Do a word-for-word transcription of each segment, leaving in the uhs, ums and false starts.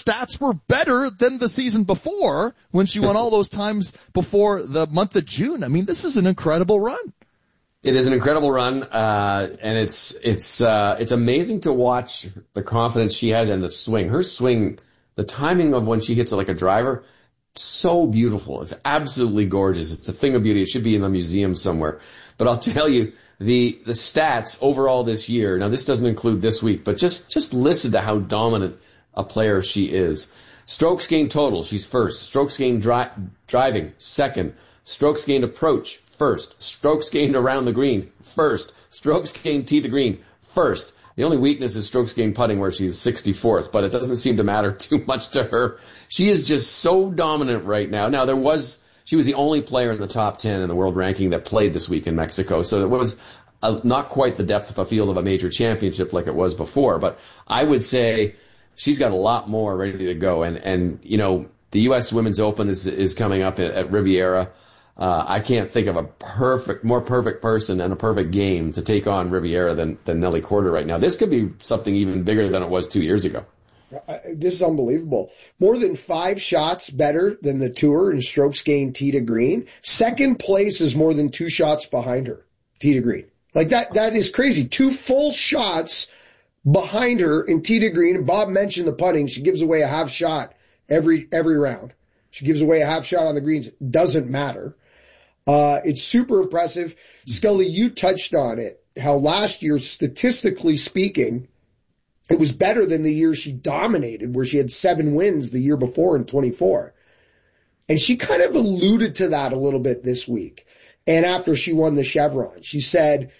stats were better than the season before when she won all those times before the month of June. I mean, this is an incredible run. It is an incredible run, uh, and it's, it's, uh, it's amazing to watch the confidence she has and the swing. Her swing, the timing of when she hits it like a driver, so beautiful. It's absolutely gorgeous. It's a thing of beauty. It should be in a museum somewhere. But I'll tell you, the, the stats overall this year, now this doesn't include this week, but just, just listen to how dominant a player she is. Strokes gained total, she's first. Strokes gained dri- driving, second. Strokes gained approach, first. Strokes gained around the green, first. Strokes gained tee to green, first. The only weakness is strokes gained putting, where she's sixty-fourth, but it doesn't seem to matter too much to her. She is just so dominant right now. Now, there was, she was the only player in the top ten in the world ranking that played this week in Mexico, so it was a, not quite the depth of a field of a major championship like it was before, but I would say she's got a lot more ready to go. And, and you know, the U S Women's Open is, is coming up at, at Riviera. Uh, I can't think of a perfect, more perfect person and a perfect game to take on Riviera than, than Nelly Korda right now. This could be something even bigger than it was two years ago. This is unbelievable. More than five shots better than the tour in strokes gained tee to green. Second place is more than two shots behind her, tee to green. Like that, that is crazy. Two full shots behind her in tee to green. And Bob mentioned the putting. She gives away a half shot every, every round. She gives away a half shot on the greens. Doesn't matter. Uh, it's super impressive. Scully, you touched on it, how last year, statistically speaking, it was better than the year she dominated, where she had seven wins the year before in twenty-four. And she kind of alluded to that a little bit this week. And after she won the Chevron, she said,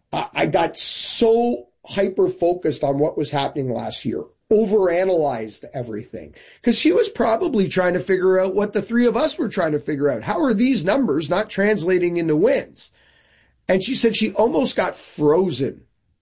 I got so hyper-focused on what was happening last year, overanalyzed everything, because she was probably trying to figure out what the three of us were trying to figure out. How are these numbers not translating into wins? And she said she almost got frozen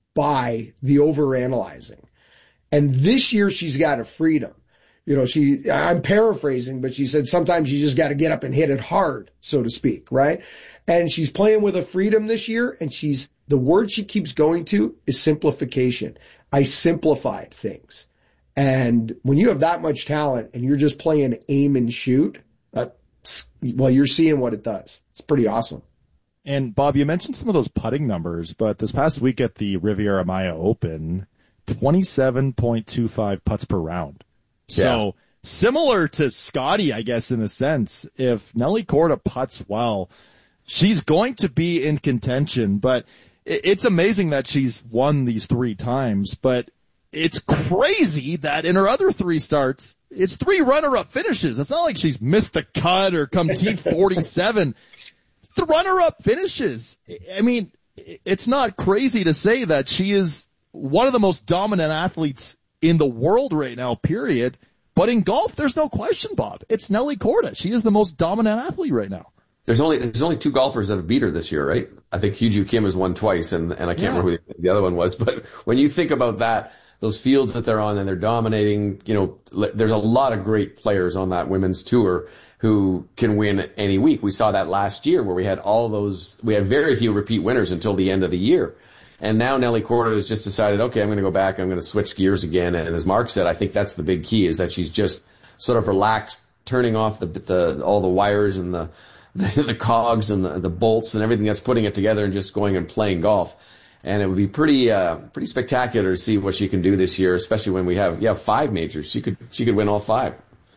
by the overanalyzing. And this year she's got a freedom. You know, she, I'm paraphrasing, but she said sometimes you just got to get up and hit it hard, so to speak, right? And she's playing with a freedom this year, and she's, the word she keeps going to is simplification. I simplified things. And when you have that much talent and you're just playing aim and shoot, that's, well, you're seeing what it does. It's pretty awesome. And Bob, you mentioned some of those putting numbers, but this past week at the Riviera Maya Open, twenty-seven point two five putts per round. Yeah. So similar to Scotty, I guess, in a sense, if Nelly Korda putts well, she's going to be in contention. But it's amazing that she's won these three times, but it's crazy that in her other three starts, it's three runner-up finishes. It's not like she's missed the cut or come T forty-seven. The runner-up finishes. I mean, it's not crazy to say that she is one of the most dominant athletes in the world right now, period. But in golf, there's no question, Bob. It's Nelly Korda. She is the most dominant athlete right now. There's only there's only two golfers that have beat her this year, right? I think Hyo-Joo Kim has won twice, and, and I can't yeah. remember who the other one was. But when you think about that, those fields that they're on and they're dominating, you know, there's a lot of great players on that women's tour who can win any week. We saw that last year where we had all those, we had very few repeat winners until the end of the year. And now Nelly Korda has just decided, okay, I'm going to go back, I'm going to switch gears again. And as Mark said, I think that's the big key, is that she's just sort of relaxed, turning off the, the all the wires and the, the, the cogs and the, the bolts and everything that's putting it together and just going and playing golf. And it would be pretty, uh, pretty spectacular to see what she can do this year, especially when we have, yeah, five majors. She could, she could win all five.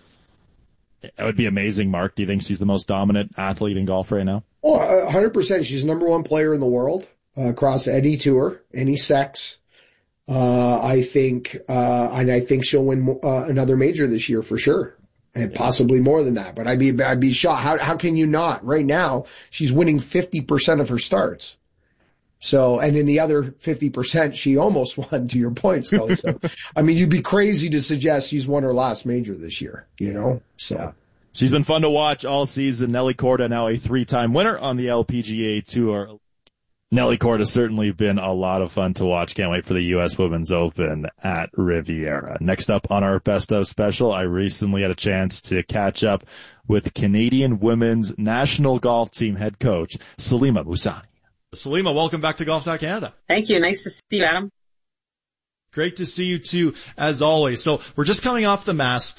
It would be amazing, Mark. Do you think she's the most dominant athlete in golf right now? Oh, one hundred percent. She's the number one player in the world, uh, across any tour, any sex. Uh, I think, uh, and I think she'll win, uh, another major this year for sure. And possibly more than that. But I'd be, I'd be shocked. How, how can you not? Right now, she's winning fifty percent of her starts. So, and in the other fifty percent, she almost won, to your point, Scully. So, I mean, you'd be crazy to suggest she's won her last major this year, you know? So. Yeah. She's been fun to watch all season. Nelly Korda, now a three-time winner on the L P G A Tour. Nelly Korda has certainly been a lot of fun to watch. Can't wait for the U S Women's Open at Riviera. Next up on our Best of special, I recently had a chance to catch up with Canadian women's national golf team head coach, Salima Mussani. Salima, welcome back to Golf Talk Canada. Thank you. Nice to see you, Adam. Great to see you too, as always. So we're just coming off the Masters.